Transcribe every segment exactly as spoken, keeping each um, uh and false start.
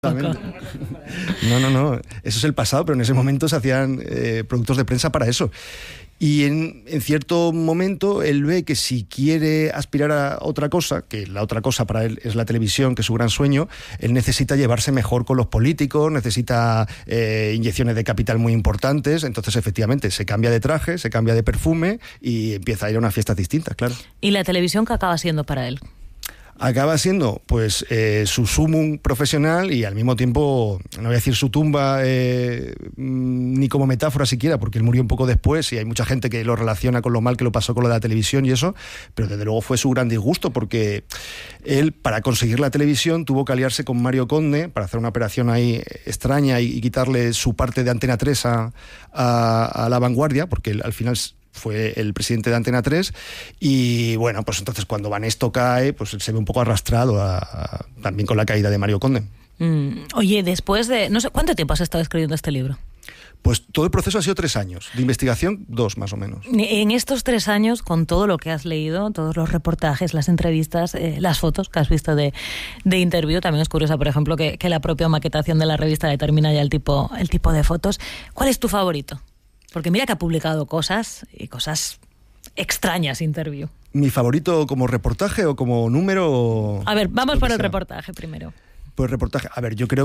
No, no, no, eso es el pasado, pero en ese momento se hacían eh, productos de prensa para eso. Y en, en cierto momento él ve que si quiere aspirar a otra cosa, que la otra cosa para él es la televisión, que es su gran sueño, él necesita llevarse mejor con los políticos, necesita eh, inyecciones de capital muy importantes, entonces efectivamente se cambia de traje, se cambia de perfume y empieza a ir a unas fiestas distintas, claro. ¿Y la televisión qué acaba siendo para él? Acaba siendo pues eh, su sumum profesional y al mismo tiempo, no voy a decir su tumba eh, ni como metáfora siquiera, porque él murió un poco después y hay mucha gente que lo relaciona con lo mal que lo pasó con lo de la televisión y eso, pero desde luego fue su gran disgusto porque él, para conseguir la televisión, tuvo que aliarse con Mario Conde para hacer una operación ahí extraña y, y quitarle su parte de Antena tres a, a, a La Vanguardia, porque él, al final fue el presidente de Antena tres y bueno, pues entonces cuando Banesto cae, pues él se ve un poco arrastrado a, a, también con la caída de Mario Conde. Mm, oye, después de... no sé, ¿cuánto tiempo has estado escribiendo este libro? Pues todo el proceso ha sido tres años, de investigación dos más o menos. En estos tres años, con todo lo que has leído, todos los reportajes, las entrevistas, eh, las fotos que has visto de, de Interview, también es curiosa, por ejemplo, que, que la propia maquetación de la revista determina ya el tipo, el tipo de fotos. ¿Cuál es tu favorito? Porque mira que ha publicado cosas, y cosas extrañas, Interview. ¿Mi favorito como reportaje o como número? A ver, vamos por el reportaje primero. Pues reportaje, a ver, yo creo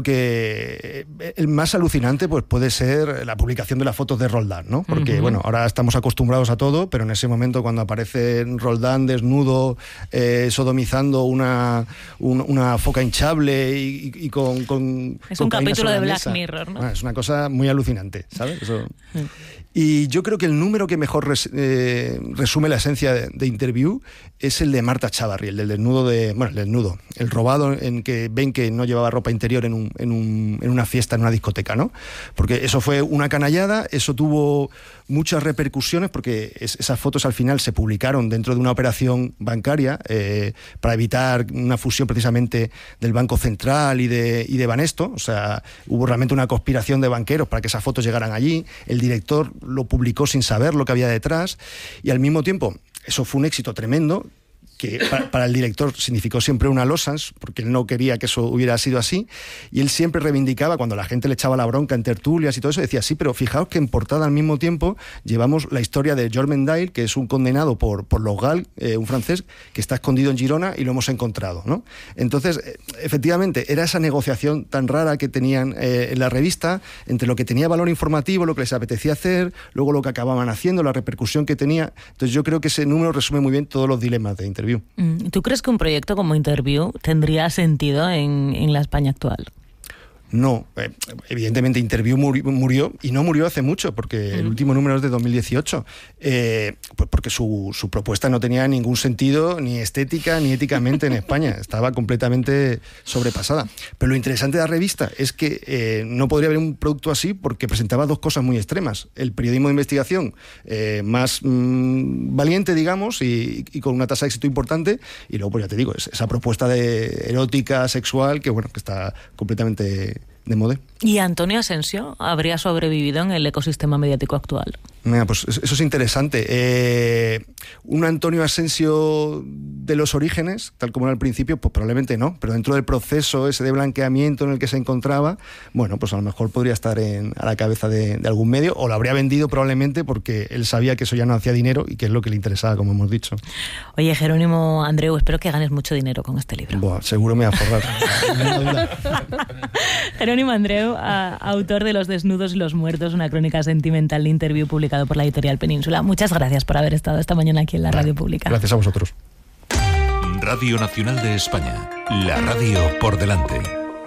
que el más alucinante pues puede ser la publicación de las fotos de Roldán, ¿no? Porque, uh-huh. bueno, ahora estamos acostumbrados a todo, pero en ese momento cuando aparece Roldán desnudo, eh, sodomizando una, un, una foca hinchable y, y, y con, con... Es un capítulo de Black Mirror, ¿no? Ah, es una cosa muy alucinante, ¿sabes? Eso... Uh-huh. Y yo creo que el número que mejor res, eh, resume la esencia de, de Interview es el de Marta Chávarri, el del desnudo de... Bueno, el desnudo, el robado en que ven que no llevaba ropa interior en, un, en, un, en una fiesta, en una discoteca, ¿no? Porque eso fue una canallada, eso tuvo muchas repercusiones porque es, esas fotos al final se publicaron dentro de una operación bancaria eh, para evitar una fusión precisamente del Banco Central y de, y de Banesto. O sea, hubo realmente una conspiración de banqueros para que esas fotos llegaran allí. El director lo publicó sin saber lo que había detrás y al mismo tiempo eso fue un éxito tremendo que para, para el director significó siempre una losans, porque él no quería que eso hubiera sido así, y él siempre reivindicaba, cuando la gente le echaba la bronca en tertulias y todo eso, decía, sí, pero fijaos que en portada al mismo tiempo llevamos la historia de George Mendale, que es un condenado por, por los Gal, eh, un francés, que está escondido en Girona y lo hemos encontrado, ¿no? Entonces, efectivamente, era esa negociación tan rara que tenían eh, en la revista, entre lo que tenía valor informativo, lo que les apetecía hacer, luego lo que acababan haciendo, la repercusión que tenía. Entonces yo creo que ese número resume muy bien todos los dilemas de Interview. ¿Tú crees que un proyecto como Interview tendría sentido en, en la España actual? No, eh, evidentemente Interview muri, murió y no murió hace mucho porque mm. el último número es de dos mil dieciocho, eh, pues porque su, su propuesta no tenía ningún sentido ni estética ni éticamente en España, estaba completamente sobrepasada. Pero lo interesante de la revista es que eh, no podría haber un producto así porque presentaba dos cosas muy extremas: el periodismo de investigación eh, más mmm, valiente, digamos, y, y con una tasa de éxito importante, y luego, pues ya te digo, esa propuesta de erótica, sexual, que bueno, que está completamente de moda. ¿Y Antonio Asensio habría sobrevivido en el ecosistema mediático actual? Mira, pues eso es interesante. Eh, un Antonio Asensio de los orígenes, tal como era al principio, pues probablemente no, pero dentro del proceso ese de blanqueamiento en el que se encontraba, bueno, pues a lo mejor podría estar en, a la cabeza de, de algún medio, o lo habría vendido probablemente porque él sabía que eso ya no hacía dinero y que es lo que le interesaba, como hemos dicho. Oye, Jerónimo Andreu, espero que ganes mucho dinero con este libro. Buah, seguro me va a forrar. Jerónimo Andreu, a, autor de Los desnudos y los muertos, una crónica sentimental de Interview publicado por la editorial Península. Muchas gracias por haber estado esta mañana aquí en la Radio Pública. Gracias a vosotros. Radio Nacional de España, la radio por delante.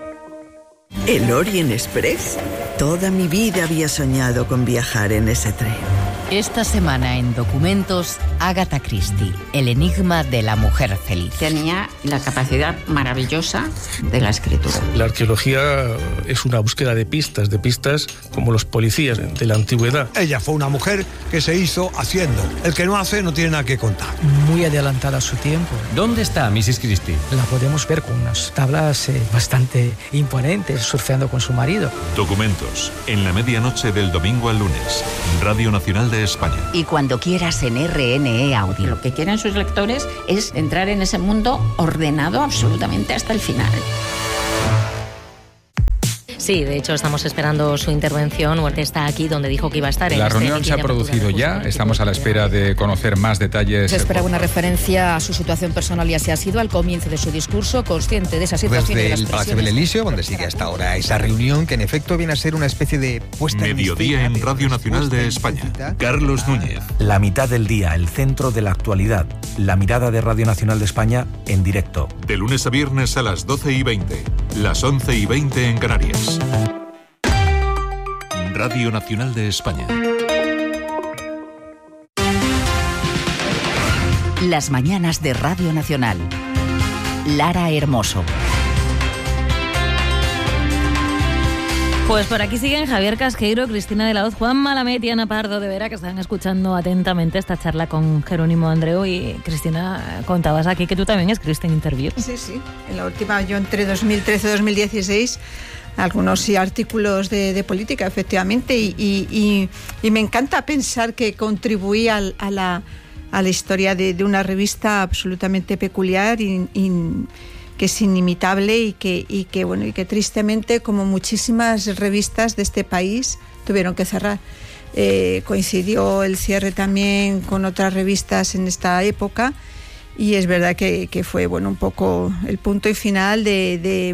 ¿El Orient Express? Toda mi vida había soñado con viajar en ese tren. Esta semana en Documentos, Agatha Christie, el enigma de la mujer feliz. Tenía la capacidad maravillosa de la escritura. La arqueología es una búsqueda de pistas, de pistas como los policías de la antigüedad. Ella fue una mujer que se hizo haciendo. El que no hace no tiene nada que contar. Muy adelantada a su tiempo. ¿Dónde está missus Christie? La podemos ver con unas tablas eh, bastante imponentes, surfeando con su marido. Documentos, en la medianoche del domingo al lunes. Radio Nacional de España. Y cuando quieras en R N E Audio. Lo que quieren sus lectores es entrar en ese mundo ordenado absolutamente hasta el final. Sí, de hecho estamos esperando su intervención. Huerta está aquí donde dijo que iba a estar. La en reunión este se ha producido ya, estamos a la espera de conocer más detalles. Se espera una referencia a su situación personal y así ha sido al comienzo de su discurso, consciente de esa situación. Desde el Palacio del Elíseo, donde sigue hasta ahora esa reunión, que en efecto viene a ser una especie de puesta en Mediodía en Radio Nacional de España. Carlos Núñez. La mitad del día, el centro de la actualidad. La mirada de Radio Nacional de España en directo. De lunes a viernes a las doce y veinte, las once y veinte en Canarias. Radio Nacional de España. Las mañanas de Radio Nacional. Lara Hermoso. Pues por aquí siguen Javier Casqueiro, Cristina de la Hoz, Juan Malamet y Ana Pardo de Vera, que están escuchando atentamente esta charla con Jerónimo Andreu. Y Cristina, contabas aquí que tú también escribiste en Interview. Sí, sí. En la última, yo entre dos mil trece y dos mil dieciséis, algunos sí, artículos de, de política, efectivamente, y, y, y, y me encanta pensar que contribuí a, a, la, a la historia de, de una revista absolutamente peculiar y, y que es inimitable y que, y que bueno y que tristemente, como muchísimas revistas de este país, tuvieron que cerrar. Eh, coincidió el cierre también con otras revistas en esta época y es verdad que, que fue bueno un poco el punto y final de, de,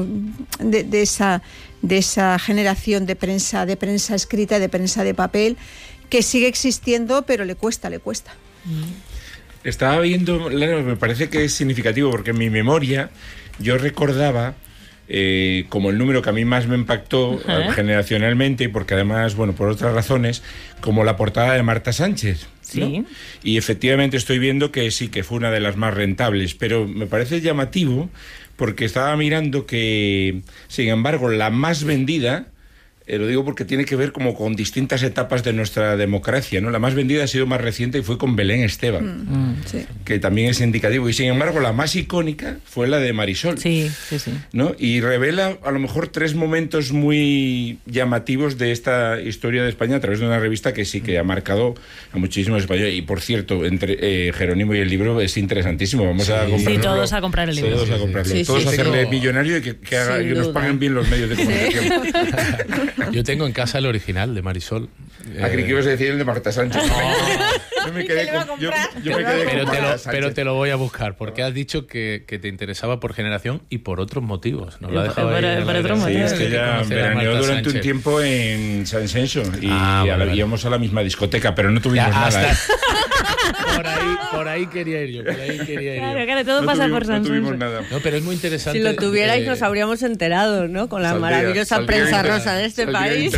de, de esa de esa generación de prensa de prensa escrita, de prensa de papel, que sigue existiendo, pero le cuesta, le cuesta. Mm. Estaba viendo, me parece que es significativo porque en mi memoria yo recordaba eh, como el número que a mí más me impactó uh-huh. generacionalmente, y porque además, bueno, por otras razones, como la portada de Marta Sánchez, ¿no? Sí. Y efectivamente estoy viendo que sí, que fue una de las más rentables, pero me parece llamativo porque estaba mirando que, sin embargo, la más vendida... Eh, lo digo porque tiene que ver como con distintas etapas de nuestra democracia, ¿no? La más vendida ha sido más reciente y fue con Belén Esteban, mm, sí. que también es indicativo. Y sin embargo, la más icónica fue la de Marisol. Sí, sí, sí. ¿No? Y revela a lo mejor tres momentos muy llamativos de esta historia de España a través de una revista que sí que ha marcado a muchísimos españoles. Y por cierto, entre eh, Jerónimo y el libro es interesantísimo. Vamos sí. a comprarlo. Sí, todos a comprar el libro. Todos sí, a comprarlo. Sí, todos sí, a hacerle sí. millonario y que, que, haga, que nos paguen bien los medios de comunicación. Sí. Yo tengo en casa el original de Marisol. Ah, creí que ibas a decir el de Marta Sánchez. No. Yo me quedé con, yo, yo me quedé pero, con te Marta lo, Sánchez. pero te lo voy a buscar, porque has dicho que, que te interesaba por generación y por otros motivos. Nos lo ha dejado por, ahí. Por otros motivos. Sí, es que ya veraneó durante Sánchez. un tiempo en San Senso y ah, vale, vale. íbamos a la misma discoteca, pero no tuvimos ya, nada. ¿eh? Por ahí, por ahí quería ir yo, por ahí quería ir yo. Claro, claro, todo no pasa tuvimos, por San no tuvimos nada. No, pero es muy interesante. Si lo tuvierais, eh, nos habríamos enterado, ¿no? Con la saldría, maravillosa saldría prensa inter, rosa de este país.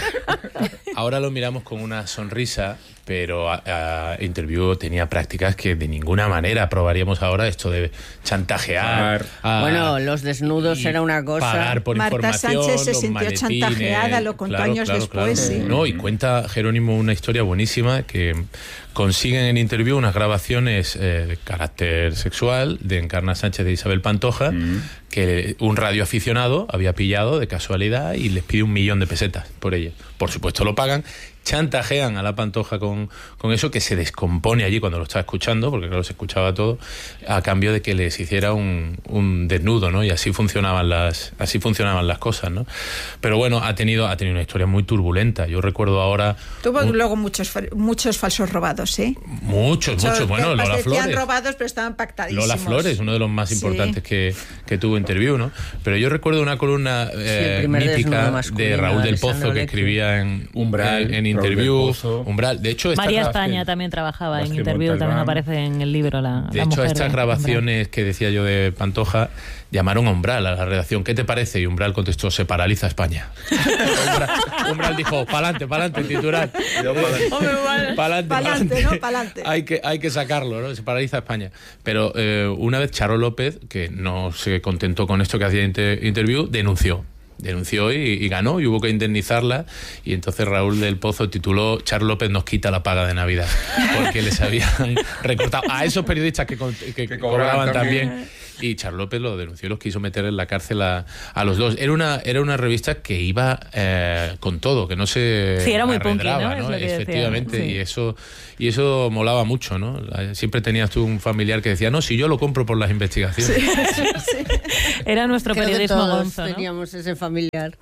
Ahora lo miramos con una sonrisa, pero a, a Interview tenía prácticas que de ninguna manera aprobaríamos ahora, esto de chantajear. A, bueno, los desnudos era una cosa. Pagar por Marta información, Sánchez se los sintió maletines, chantajeada, lo contó claro, años claro, después. Claro. Sí. No, y cuenta Jerónimo una historia buenísima que consiguen en Interview unas grabaciones eh, de carácter sexual de Encarna Sánchez de Isabel Pantoja, mm. que un radioaficionado había pillado de casualidad y les pide un millón de pesetas por ellas. Por supuesto lo pagan, chantajean a la Pantoja con, con eso, que se descompone allí cuando lo está escuchando, porque claro, se escuchaba todo, a cambio de que les hiciera un, un desnudo, ¿no? Y así funcionaban las así funcionaban las cosas, ¿no? Pero bueno, ha tenido ha tenido una historia muy turbulenta. Yo recuerdo ahora... Tuvo un, luego muchos muchos falsos robados, ¿eh? Muchos, muchos. muchos bueno, Lola Flores. robados, pero estaban pactadísimos. Lola Flores, uno de los más importantes sí. que, que tuvo Interview, ¿no? Pero yo recuerdo una columna eh, sí, mítica de Raúl del Pozo, que escribía en Umbral, en, en Interview, Umbral. De hecho, María España también trabajaba en Interview, también aparece en el libro la De la hecho, mujer estas de grabaciones Umbral. que decía yo de Pantoja llamaron a Umbral, a la redacción. ¿Qué te parece? Y Umbral contestó: se paraliza España. Umbral, Umbral dijo: pa'lante, pa'lante, titular. Pa'lante, pa'lante, ¿no? Pa'lante. Hay que, hay que sacarlo, ¿no? Se paraliza España. Pero eh, una vez Charo López, que no se contentó con esto que hacía inter- Interview, denunció. denunció y, y ganó, y hubo que indemnizarla, y entonces Raúl del Pozo tituló Charo López nos quita la paga de Navidad, porque les habían recortado a esos periodistas que, que, que cobraban también, también. Y Charo López lo denunció y los quiso meter en la cárcel a, a los dos. Era una era una revista que iba eh, con todo, que no se sí, era muy punky, ¿no? ¿no? Es lo que efectivamente, decía, sí. y eso y eso molaba mucho, ¿no? Siempre tenías tú un familiar que decía: no, si yo lo compro por las investigaciones. Sí, sí, sí. Era nuestro Creo periodismo que todos gonzo, ¿no? teníamos ese familiar. familiar.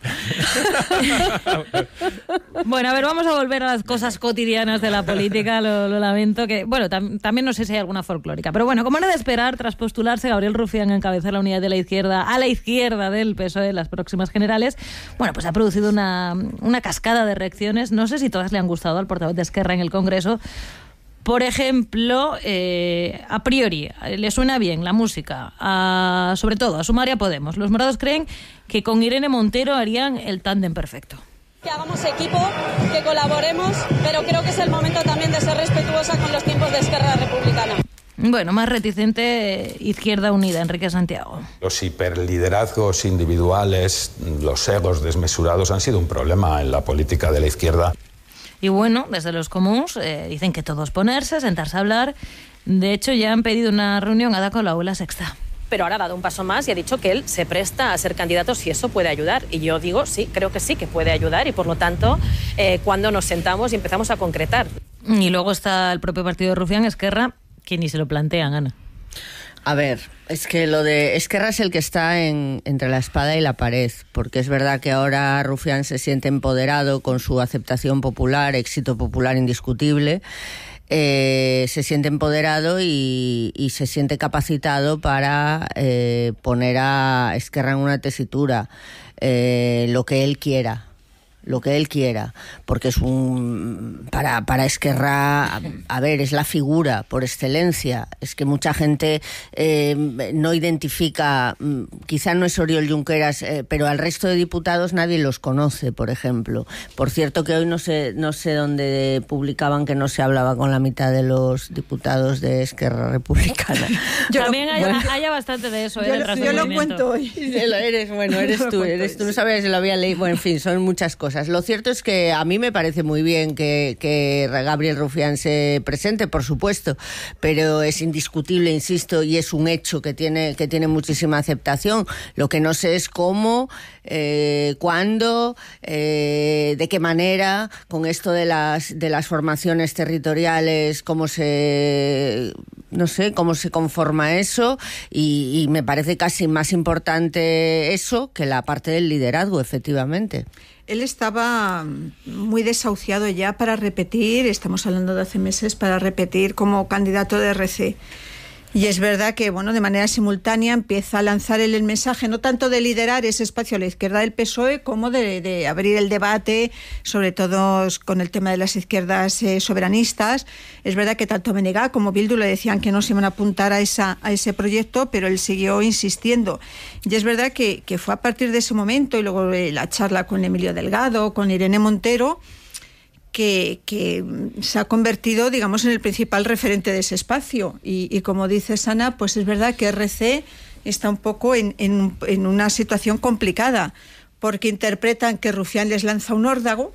Bueno, a ver, vamos a volver a las cosas cotidianas de la política, lo, lo lamento, que bueno, tam, también no sé si hay alguna folclórica, pero bueno, como era de esperar, tras postularse Gabriel Rufián a encabezar la unidad de la izquierda, a la izquierda del P S O E en las próximas generales, bueno, pues ha producido una, una cascada de reacciones, no sé si todas le han gustado al portavoz de Esquerra en el Congreso. Por ejemplo, eh, a priori, le suena bien la música, a, sobre todo a Sumar y a Podemos. Los morados creen que con Irene Montero harían el tándem perfecto. Que hagamos equipo, que colaboremos, pero creo que es el momento también de ser respetuosa con los tiempos de Esquerra Republicana. Bueno, más reticente Izquierda Unida, Enrique Santiago. Los hiperliderazgos individuales, los egos desmesurados han sido un problema en la política de la izquierda. Y bueno, desde los comuns eh, dicen que todos ponerse, sentarse a hablar. De hecho, ya han pedido una reunión Ada Colau, la sexta. Pero ahora ha dado un paso más y ha dicho que él se presta a ser candidato si eso puede ayudar. Y yo digo, sí, creo que sí, que puede ayudar. Y por lo tanto, eh, cuando nos sentamos y empezamos a concretar. Y luego está el propio partido de Rufián, Esquerra, que ni se lo plantean, Ana. A ver, es que lo de Esquerra es el que está en, entre la espada y la pared, porque es verdad que ahora Rufián se siente empoderado con su aceptación popular, éxito popular indiscutible, eh, se siente empoderado y, y se siente capacitado para eh, poner a Esquerra en una tesitura, eh, lo que él quiera. lo que él quiera, porque es un para para Esquerra, a, a ver, es la figura por excelencia. Es que mucha gente eh, no identifica, quizá no es Oriol Junqueras, eh, pero al resto de diputados nadie los conoce, por ejemplo. Por cierto que hoy no sé no sé dónde publicaban que no se hablaba con la mitad de los diputados de Esquerra Republicana. Yo También hay, bueno, haya bastante de eso. Yo, ¿eh, lo, yo lo cuento hoy. Eres, bueno, eres tú, eres tú, no sabías si lo había leído. Bueno, en fin, son muchas cosas. Lo cierto es que a mí me parece muy bien que, que Gabriel Rufián se presente, por supuesto, pero es indiscutible, insisto, y es un hecho que tiene, que tiene muchísima aceptación. Lo que no sé es cómo, eh, cuándo, eh, de qué manera, con esto de las, de las formaciones territoriales, cómo se, no sé, cómo se conforma eso, y, y me parece casi más importante eso que la parte del liderazgo, efectivamente. Él estaba muy desahuciado ya para repetir, estamos hablando de hace meses, para repetir como candidato de R C. Y es verdad que, bueno, de manera simultánea empieza a lanzar el, el mensaje, no tanto de liderar ese espacio a la izquierda del P S O E, como de, de abrir el debate, sobre todo con el tema de las izquierdas eh, soberanistas. Es verdad que tanto Menegá como Bildu le decían que no se iban a apuntar a, esa, a ese proyecto, pero él siguió insistiendo. Y es verdad que, que fue a partir de ese momento, y luego eh, la charla con Emilio Delgado, con Irene Montero, Que, que se ha convertido, digamos, en el principal referente de ese espacio. Y, y como dice Sana, pues es verdad que R C está un poco en, en, en una situación complicada, porque interpretan que Rufián les lanza un órdago,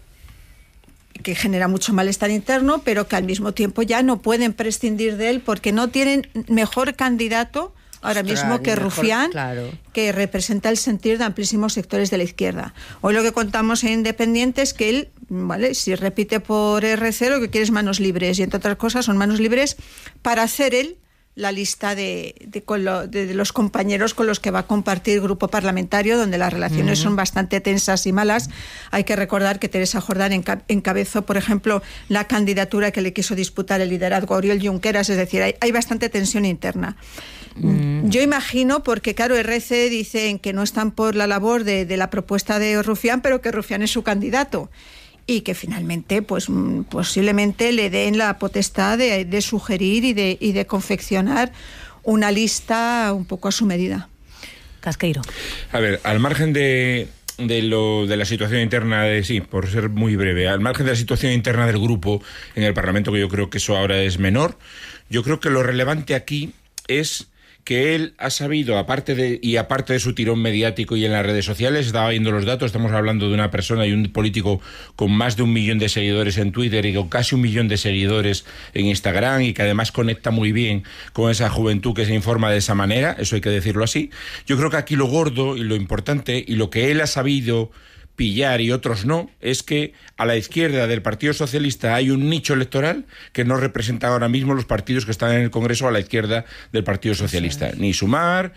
que genera mucho malestar interno, pero que al mismo tiempo ya no pueden prescindir de él, porque no tienen mejor candidato ahora mismo que mejor, Rufián, claro, que representa el sentir de amplísimos sectores de la izquierda. Hoy lo que contamos en Independiente es que él, vale, si repite por R C, lo que quiere es manos libres, y entre otras cosas son manos libres para hacer él la lista de, de, con lo, de, de los compañeros con los que va a compartir grupo parlamentario, donde las relaciones uh-huh. son bastante tensas y malas. Hay que recordar que Teresa Jordán enca- encabezó, por ejemplo, la candidatura que le quiso disputar el liderazgo a Oriol Junqueras, es decir, hay, hay bastante tensión interna. Mm. Yo imagino, porque claro, R C dicen que no están por la labor de, de la propuesta de Rufián, pero que Rufián es su candidato, y que finalmente pues posiblemente le den la potestad de, de sugerir y de, y de confeccionar una lista un poco a su medida. Casqueiro. A ver, al margen de... De, lo, de la situación interna, de sí, por ser muy breve, al margen de la situación interna del grupo en el Parlamento, que yo creo que eso ahora es menor, yo creo que lo relevante aquí es que él ha sabido, aparte de y aparte de su tirón mediático y en las redes sociales, estaba viendo los datos, estamos hablando de una persona y un político con más de un millón de seguidores en Twitter y con casi un millón de seguidores en Instagram, y que además conecta muy bien con esa juventud que se informa de esa manera, eso hay que decirlo así. Yo creo que aquí lo gordo y lo importante y lo que él ha sabido pillar y otros no, es que a la izquierda del Partido Socialista hay un nicho electoral que no representa ahora mismo los partidos que están en el Congreso a la izquierda del Partido Socialista. Ni Sumar,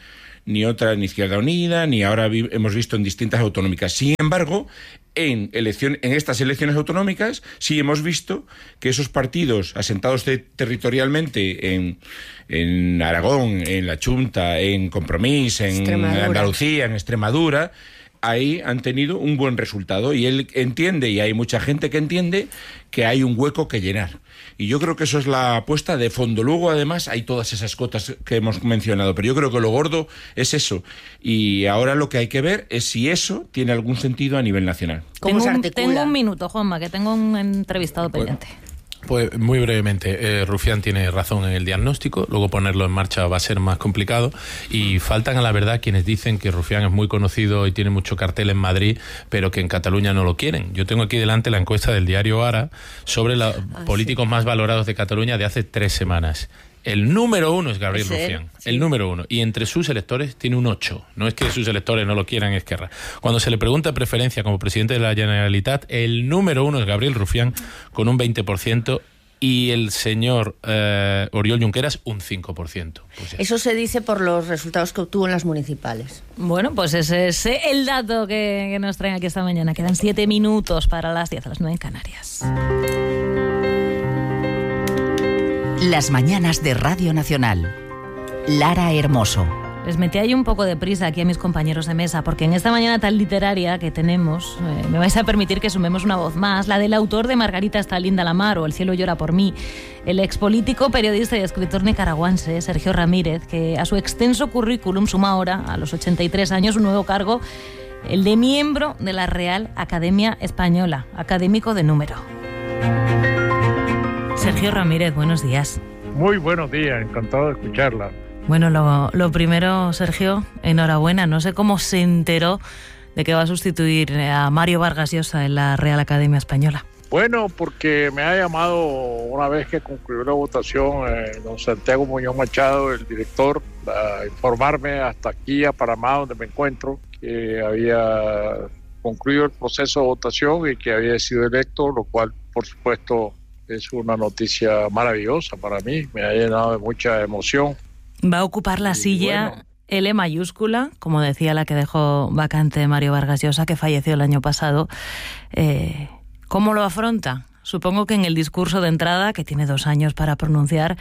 ni otra en Izquierda Unida, ni ahora vi- hemos visto en distintas autonómicas. Sin embargo, en, elección, en estas elecciones autonómicas sí hemos visto que esos partidos asentados te- territorialmente en, en Aragón, en la Chunta, en Compromís, en Extremadura. Andalucía, en Extremadura, ahí han tenido un buen resultado y él entiende, y hay mucha gente que entiende, que hay un hueco que llenar. Y yo creo que eso es la apuesta de fondo. Luego, además, hay todas esas cotas que hemos mencionado, pero yo creo que lo gordo es eso. Y ahora lo que hay que ver es si eso tiene algún sentido a nivel nacional. Tengo un, tengo un minuto, Juanma, que tengo un entrevistado pendiente. Pues muy brevemente, eh, Rufián tiene razón en el diagnóstico, luego ponerlo en marcha va a ser más complicado y faltan a la verdad quienes dicen que Rufián es muy conocido y tiene mucho cartel en Madrid, pero que en Cataluña no lo quieren. Yo tengo aquí delante la encuesta del diario Ara sobre los ah, políticos sí. más valorados de Cataluña de hace tres semanas. El número uno es Gabriel ¿Sí? Rufián, sí. el número uno. Y entre sus electores tiene un ocho. No es que sus electores no lo quieran, es Esquerra. Cuando se le pregunta preferencia como presidente de la Generalitat, el número uno es Gabriel Rufián con un veinte por ciento y el señor eh, Oriol Junqueras un cinco por ciento. Pues eso se dice por los resultados que obtuvo en las municipales. Bueno, pues ese es el dato que, que nos traen aquí esta mañana. Quedan siete minutos para las diez, a las nueve en Canarias. Las mañanas de Radio Nacional. Lara Hermoso. Les metí ahí un poco de prisa aquí a mis compañeros de mesa, porque en esta mañana tan literaria que tenemos, eh, me vais a permitir que sumemos una voz más, la del autor de Margarita está linda la mar o El cielo llora por mí, el expolítico, periodista y escritor nicaragüense Sergio Ramírez, que a su extenso currículum suma ahora, a los ochenta y tres años, un nuevo cargo, el de miembro de la Real Academia Española, académico de número. Sergio Ramírez, buenos días. Muy buenos días, encantado de escucharla. Bueno, lo, lo primero, Sergio, enhorabuena. No sé cómo se enteró de que va a sustituir a Mario Vargas Llosa en la Real Academia Española. Bueno, porque me ha llamado una vez que concluyó la votación eh, don Santiago Muñoz Machado, el director, a informarme hasta aquí a Panamá, donde me encuentro, que había concluido el proceso de votación y que había sido electo, lo cual, por supuesto, es una noticia maravillosa para mí. Me ha llenado de mucha emoción. Va a ocupar la silla bueno. L mayúscula, como decía la que dejó vacante Mario Vargas Llosa, que falleció el año pasado. Eh, ¿Cómo lo afronta? Supongo que en el discurso de entrada, que tiene dos años para pronunciar,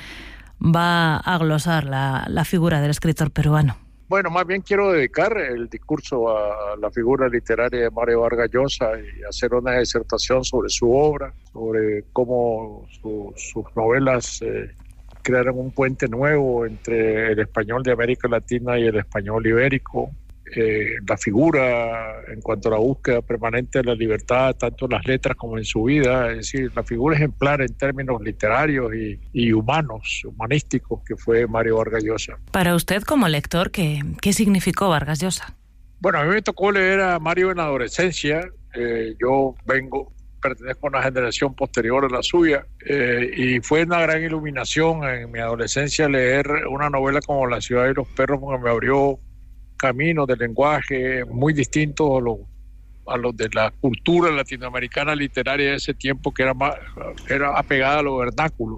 va a glosar la, la figura del escritor peruano. Bueno, más bien quiero dedicar el discurso a la figura literaria de Mario Vargas Llosa y hacer una disertación sobre su obra, sobre cómo su, sus novelas eh, crearon un puente nuevo entre el español de América Latina y el español ibérico. Eh, la figura en cuanto a la búsqueda permanente de la libertad, tanto en las letras como en su vida, es decir, la figura ejemplar en términos literarios y, y humanos, humanísticos, que fue Mario Vargas Llosa. Para usted, como lector, ¿qué, qué significó Vargas Llosa? Bueno, a mí me tocó leer a Mario en la adolescencia. Eh, yo vengo, pertenezco a una generación posterior a la suya, eh, y fue una gran iluminación en mi adolescencia leer una novela como La ciudad de los perros, porque me abrió caminos de lenguaje muy distintos a los a los de la cultura latinoamericana literaria de ese tiempo, que era más, era apegada a lo vernáculo.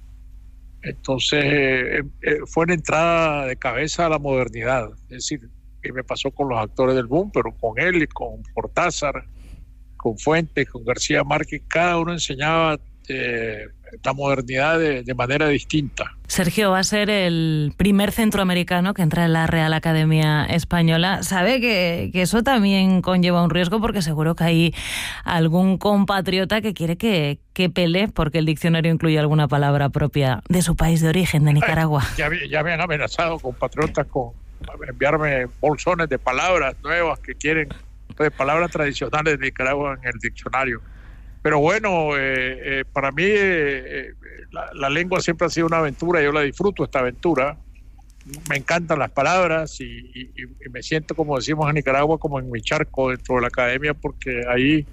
Entonces eh, eh, fue una entrada de cabeza a la modernidad. Es decir, que me pasó con los actores del boom, pero con él y con Cortázar, con Fuentes, con García Márquez, cada uno enseñaba eh, la modernidad de, de manera distinta. Sergio va a ser el primer centroamericano que entra en la Real Academia Española. Sabe que, que eso también conlleva un riesgo, porque seguro que hay algún compatriota que quiere que, que pelee porque el diccionario incluye alguna palabra propia de su país de origen, de Nicaragua. Ay, ya, ya me han amenazado compatriotas con enviarme bolsones de palabras nuevas que quieren, de palabras tradicionales de Nicaragua en el diccionario. Pero bueno, eh, eh, para mí eh, la, la lengua siempre ha sido una aventura, yo la disfruto esta aventura, me encantan las palabras y, y, y me siento, como decimos en Nicaragua, como en mi charco dentro de la academia, porque ahí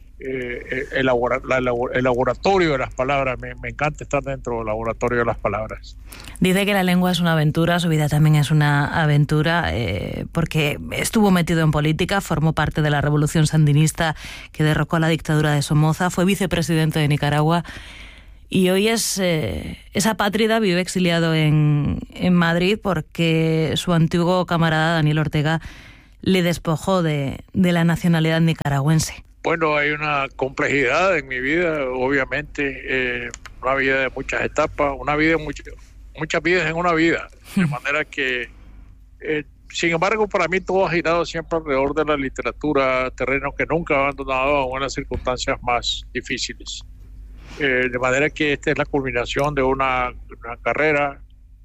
eh, el, labora, la, el laboratorio de las palabras, me, me encanta estar dentro del laboratorio de las palabras. Dice que la lengua es una aventura, su vida también es una aventura, eh, porque estuvo metido en política, formó parte de la revolución sandinista que derrocó a la dictadura de Somoza, fue vicepresidente de Nicaragua Y hoy es eh, esa apátrida, vive exiliado en, en Madrid porque su antiguo camarada Daniel Ortega le despojó de, de la nacionalidad nicaragüense. Bueno, hay una complejidad en mi vida, obviamente, eh, una vida de muchas etapas, una vida, much, muchas vidas en una vida, de manera que, eh, sin embargo, para mí todo ha girado siempre alrededor de la literatura, terreno que nunca he abandonado aún en las circunstancias más difíciles. Eh, de manera que esta es la culminación de una, una carrera.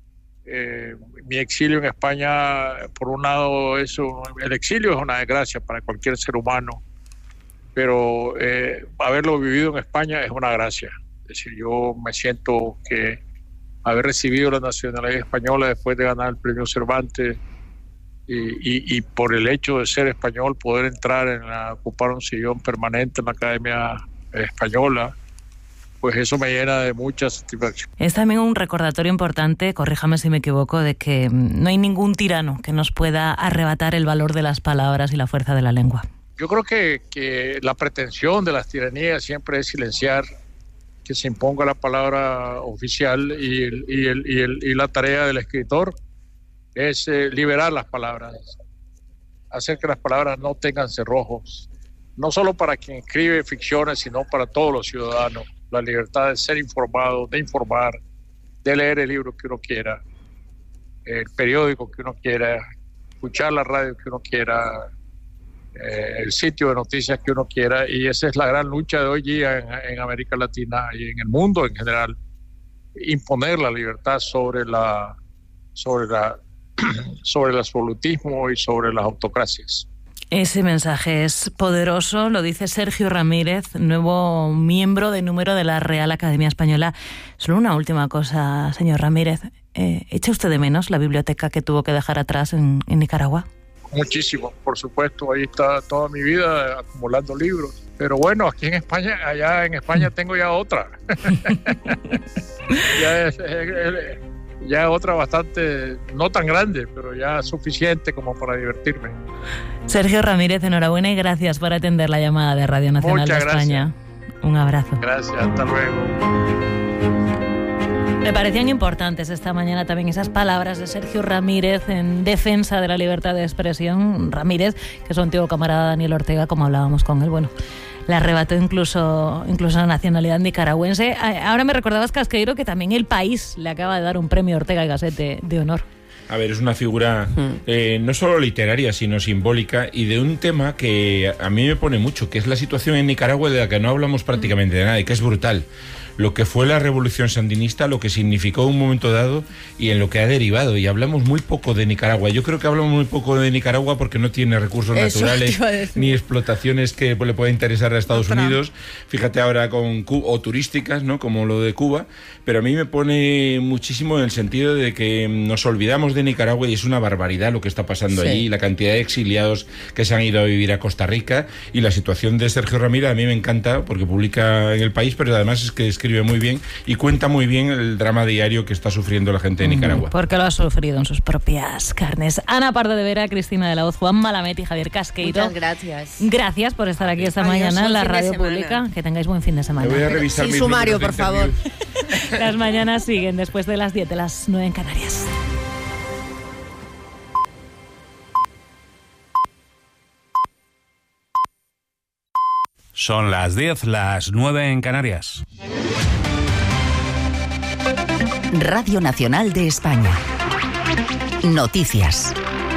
Eh, mi exilio en España, por un lado, eso, el exilio es una desgracia para cualquier ser humano, pero eh, haberlo vivido en España es una gracia. Es decir, yo me siento que haber recibido la nacionalidad española después de ganar el premio Cervantes y, y, y por el hecho de ser español poder entrar en la, ocupar un sillón permanente en la Academia Española, pues eso me llena de mucha satisfacción. Es también un recordatorio importante, corríjame si me equivoco, de que no hay ningún tirano que nos pueda arrebatar el valor de las palabras y la fuerza de la lengua. Yo creo que, que la pretensión de las tiranías siempre es silenciar que se imponga la palabra oficial y, el, y, el, y, el, y la tarea del escritor es eh, liberar las palabras, hacer que las palabras no tengan cerrojos, no solo para quien escribe ficciones, sino para todos los ciudadanos. La libertad de ser informado, de informar, de leer el libro que uno quiera, el periódico que uno quiera, escuchar la radio que uno quiera, eh, el sitio de noticias que uno quiera, y esa es la gran lucha de hoy día en, en América Latina y en el mundo en general, imponer la libertad sobre la sobre la sobre el absolutismo y sobre las autocracias. Ese mensaje es poderoso, lo dice Sergio Ramírez, nuevo miembro de número de la Real Academia Española. Solo una última cosa, señor Ramírez. Eh, ¿Echa usted de menos la biblioteca que tuvo que dejar atrás en, en Nicaragua? Muchísimo, por supuesto. Ahí está toda mi vida acumulando libros. Pero bueno, aquí en España, allá en España tengo ya otra. ya es... es, es ya otra bastante, no tan grande, pero ya suficiente como para divertirme. Sergio Ramírez, enhorabuena y gracias por atender la llamada de Radio Nacional Muchas de España. Gracias. Un abrazo. Gracias, hasta luego. Me parecían importantes esta mañana también esas palabras de Sergio Ramírez en defensa de la libertad de expresión. Ramírez, que es su antiguo camarada Daniel Ortega, como hablábamos con él, bueno, le arrebató incluso, incluso la nacionalidad nicaragüense. Ahora me recordabas, Casqueiro, que también El País le acaba de dar un premio Ortega y Gasset de, de honor. A ver, es una figura eh, no solo literaria, sino simbólica, y de un tema que a mí me pone mucho, que es la situación en Nicaragua, de la que no hablamos prácticamente de nada, y que es brutal. Lo que fue la revolución sandinista, lo que significó en un momento dado y en lo que ha derivado. Y hablamos muy poco de Nicaragua. Yo creo que hablamos muy poco de Nicaragua porque no tiene recursos Eso naturales ni explotaciones que le pueda interesar a Estados Otra. Unidos. Fíjate ahora con Cuba, o turísticas, ¿no? Como lo de Cuba. Pero a mí me pone muchísimo en el sentido de que nos olvidamos de Nicaragua y es una barbaridad lo que está pasando sí. allí. La cantidad de exiliados que se han ido a vivir a Costa Rica y la situación de Sergio Ramírez a mí me encanta porque publica en El País, pero además es que escribe muy bien y cuenta muy bien el drama diario que está sufriendo la gente de Nicaragua. Porque lo ha sufrido en sus propias carnes. Ana Pardo de Vera, Cristina de la Hoz, Juan Malamet y Javier Casqueiro. Muchas gracias. Gracias por estar aquí esta Adiós, mañana en la radio pública. Que tengáis buen fin de semana. Me voy a revisar Sin sumario, por interview. favor. Las mañanas siguen después de las diez, de las nueve en Canarias. Son las diez, las nueve en Canarias. Radio Nacional de España. Noticias.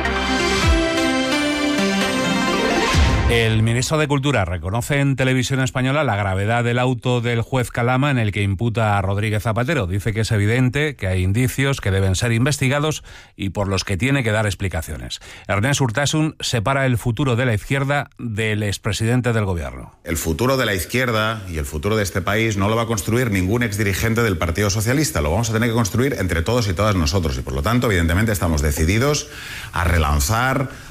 El ministro de Cultura reconoce en Televisión Española la gravedad del auto del juez Calama en el que imputa a Rodríguez Zapatero. Dice que es evidente que hay indicios que deben ser investigados y por los que tiene que dar explicaciones. Ernest Urtasun separa el futuro de la izquierda del expresidente del gobierno. El futuro de la izquierda y el futuro de este país no lo va a construir ningún exdirigente del Partido Socialista. Lo vamos a tener que construir entre todos y todas nosotros y por lo tanto, evidentemente, estamos decididos a relanzar,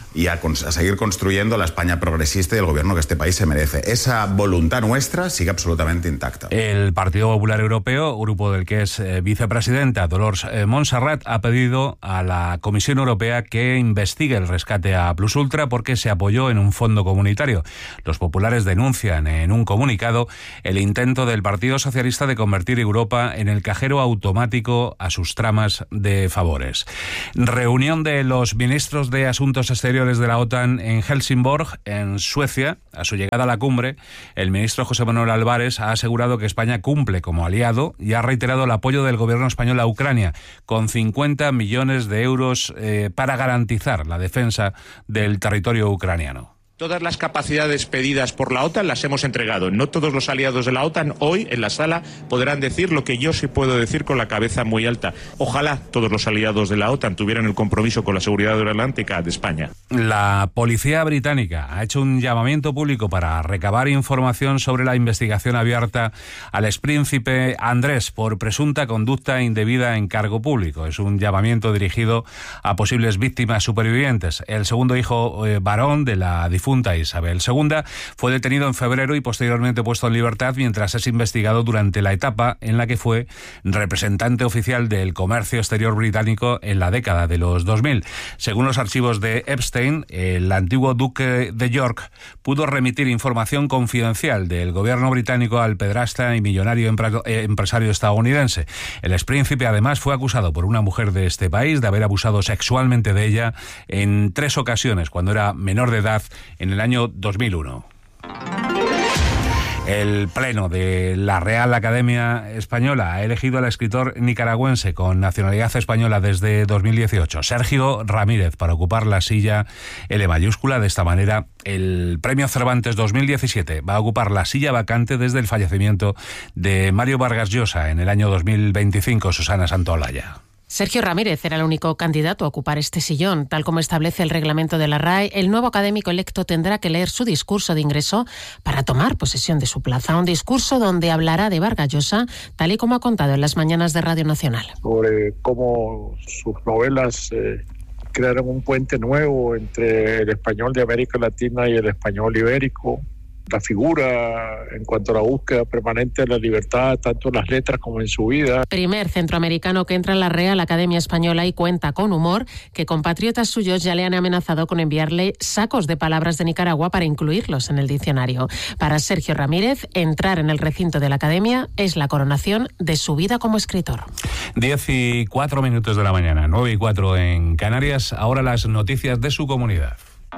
y a, a seguir construyendo la España progresista y el gobierno que este país se merece. Esa voluntad nuestra sigue absolutamente intacta. El Partido Popular Europeo, grupo del que es eh, vicepresidenta Dolors eh, Montserrat, ha pedido a la Comisión Europea que investigue el rescate a Plus Ultra porque se apoyó en un fondo comunitario. Los populares denuncian en un comunicado el intento del Partido Socialista de convertir Europa en el cajero automático a sus tramas de favores. Reunión de los ministros de Asuntos Exteriores de la OTAN en Helsingborg, en Suecia. A su llegada a la cumbre, el ministro José Manuel Álvarez ha asegurado que España cumple como aliado y ha reiterado el apoyo del gobierno español a Ucrania, con cincuenta millones de euros eh, para garantizar la defensa del territorio ucraniano. Todas las capacidades pedidas por la OTAN las hemos entregado. No todos los aliados de la OTAN hoy en la sala podrán decir lo que yo sí puedo decir con la cabeza muy alta. Ojalá todos los aliados de la OTAN tuvieran el compromiso con la seguridad aeronáutica de España. La policía británica ha hecho un llamamiento público para recabar información sobre la investigación abierta al expríncipe Andrés por presunta conducta indebida en cargo público. Es un llamamiento dirigido a posibles víctimas supervivientes. El segundo hijo eh, varón de la difunta Isabel segunda fue detenido en febrero y posteriormente puesto en libertad mientras es investigado durante la etapa en la que fue representante oficial del comercio exterior británico en la década de los dos mil. Según los archivos de Epstein, el antiguo duque de York pudo remitir información confidencial del gobierno británico al pedrasta y millonario empresario estadounidense. El expríncipe además fue acusado por una mujer de este país de haber abusado sexualmente de ella en tres ocasiones cuando era menor de edad en el año dos mil uno. El Pleno de la Real Academia Española ha elegido al escritor nicaragüense con nacionalidad española desde dos mil dieciocho, Sergio Ramírez, para ocupar la silla L mayúscula. De esta manera, el Premio Cervantes dos mil diecisiete va a ocupar la silla vacante desde el fallecimiento de Mario Vargas Llosa en el año dos mil veinticinco. Susana Santaolalla. Sergio Ramírez era el único candidato a ocupar este sillón. Tal como establece el reglamento de la R A E, el nuevo académico electo tendrá que leer su discurso de ingreso para tomar posesión de su plaza. Un discurso donde hablará de Vargas Llosa, tal y como ha contado en las mañanas de Radio Nacional. Sobre cómo sus novelas eh, crearon un puente nuevo entre el español de América Latina y el español ibérico. La figura en cuanto a la búsqueda permanente de la libertad, tanto en las letras como en su vida. Primer centroamericano que entra en la Real Academia Española y cuenta con humor, que compatriotas suyos ya le han amenazado con enviarle sacos de palabras de Nicaragua para incluirlos en el diccionario. Para Sergio Ramírez, entrar en el recinto de la Academia es la coronación de su vida como escritor. Diez y cuatro minutos de la mañana, nueve y cuatro en Canarias. Ahora las noticias de su comunidad.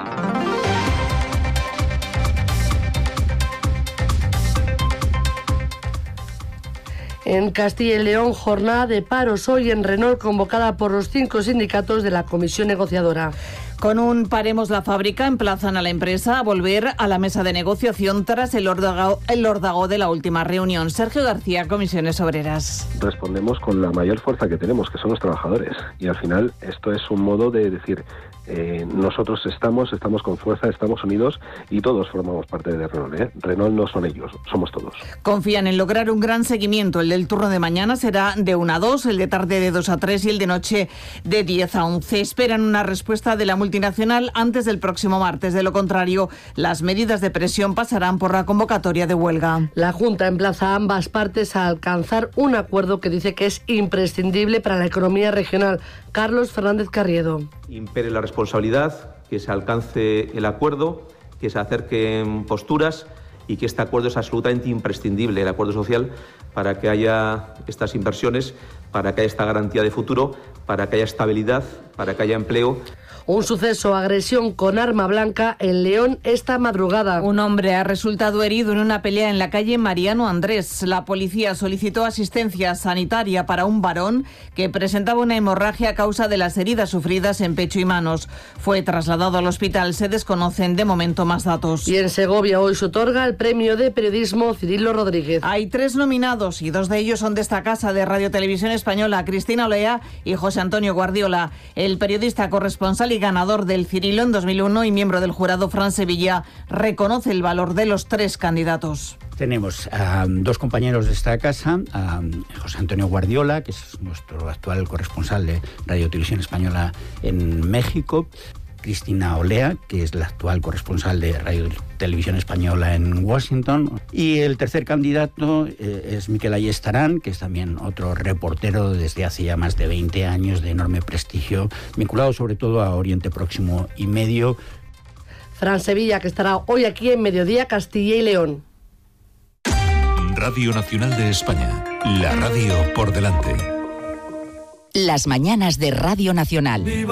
En Castilla y León, jornada de paros hoy en Renault convocada por los cinco sindicatos de la comisión negociadora. Con un paremos la fábrica emplazan a la empresa a volver a la mesa de negociación tras el órdago, el órdago de la última reunión. Sergio García, Comisiones Obreras. Respondemos con la mayor fuerza que tenemos, que son los trabajadores. Y al final esto es un modo de decir, eh, nosotros estamos, estamos con fuerza, estamos unidos y todos formamos parte de Renault. ¿eh? Renault no son ellos, somos todos. Confían en lograr un gran seguimiento. El del turno de mañana será de una a dos, el de tarde de dos a tres y el de noche de diez a once. Esperan una respuesta de la multinacional antes del próximo martes. De lo contrario, las medidas de presión pasarán por la convocatoria de huelga. La Junta emplaza a ambas partes a alcanzar un acuerdo que dice que es imprescindible para la economía regional. Carlos Fernández Carriedo. Impere la responsabilidad, que se alcance el acuerdo, que se acerquen posturas y que este acuerdo es absolutamente imprescindible, el acuerdo social, para que haya estas inversiones, para que haya esta garantía de futuro, para que haya estabilidad, para que haya empleo. Un suceso, agresión con arma blanca en León esta madrugada. Un hombre ha resultado herido en una pelea en la calle Mariano Andrés. La policía solicitó asistencia sanitaria para un varón que presentaba una hemorragia a causa de las heridas sufridas en pecho y manos. Fue trasladado al hospital. Se desconocen de momento más datos. Y en Segovia hoy se otorga el premio de periodismo Cirilo Rodríguez. Hay tres nominados y dos de ellos son de esta casa de Radio Televisión Española, Cristina Olea y José Antonio Guardiola. El periodista corresponsal y ganador del Cirilo en dos mil uno y miembro del jurado, Fran Sevilla, reconoce el valor de los tres candidatos. Tenemos a dos compañeros de esta casa, a José Antonio Guardiola, que es nuestro actual corresponsal de Radio Televisión Española en México, Cristina Olea, que es la actual corresponsal de Radio Televisión Española en Washington. Y el tercer candidato eh, es Miquel Ayestarán, que es también otro reportero desde hace ya más de veinte años de enorme prestigio, vinculado sobre todo a Oriente Próximo y Medio. Fran Sevilla, que estará hoy aquí en Mediodía Castilla y León. Radio Nacional de España, la radio por delante. Las mañanas de Radio Nacional.